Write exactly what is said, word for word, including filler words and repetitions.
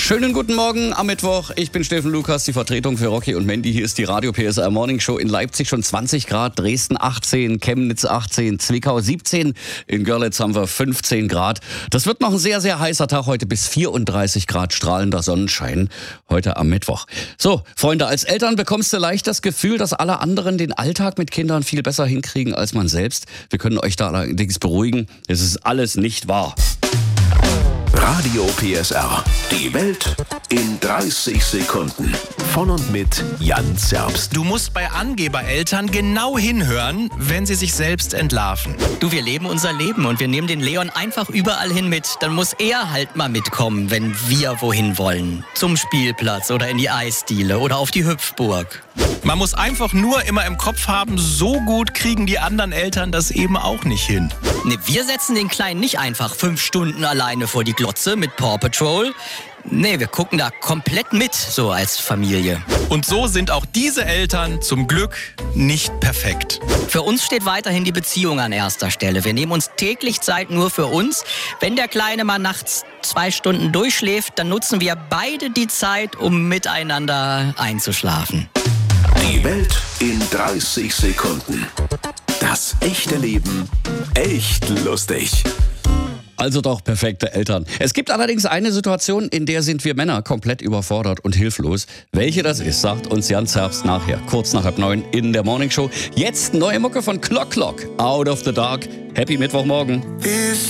Schönen guten Morgen am Mittwoch. Ich bin Steffen Lukas, die Vertretung für Rocky und Mandy. Hier ist die Radio P S R Morning Show. In Leipzig schon zwanzig Grad, Dresden achtzehn, Chemnitz achtzehn, Zwickau siebzehn. In Görlitz haben wir fünfzehn Grad. Das wird noch ein sehr, sehr heißer Tag heute, bis vierunddreißig Grad strahlender Sonnenschein heute am Mittwoch. So, Freunde, als Eltern bekommst du leicht das Gefühl, dass alle anderen den Alltag mit Kindern viel besser hinkriegen als man selbst. Wir können euch da allerdings beruhigen, es ist alles nicht wahr. Radio P S R. Die Welt in dreißig Sekunden. Von und mit Jan Zerbst. Du musst bei Angebereltern genau hinhören, wenn sie sich selbst entlarven. Du, wir leben unser Leben und wir nehmen den Leon einfach überall hin mit. Dann muss er halt mal mitkommen, wenn wir wohin wollen. Zum Spielplatz oder in die Eisdiele oder auf die Hüpfburg. Man muss einfach nur immer im Kopf haben, so gut kriegen die anderen Eltern das eben auch nicht hin. Ne, wir setzen den Kleinen nicht einfach fünf Stunden alleine vor die Glotze mit Paw Patrol. Nee, wir gucken da komplett mit, so als Familie. Und so sind auch diese Eltern zum Glück nicht perfekt. Für uns steht weiterhin die Beziehung an erster Stelle. Wir nehmen uns täglich Zeit nur für uns. Wenn der Kleine mal nachts zwei Stunden durchschläft, dann nutzen wir beide die Zeit, um miteinander einzuschlafen. Die Welt in dreißig Sekunden. Das echte Leben echt lustig. Also doch perfekte Eltern. Es gibt allerdings eine Situation, in der sind wir Männer komplett überfordert und hilflos. Welche das ist, sagt uns Jan Zerbst nachher, kurz nach halb neun in der Morning Show. Jetzt neue Mucke von Clock Clock, Out of the Dark. Happy Mittwochmorgen. Ist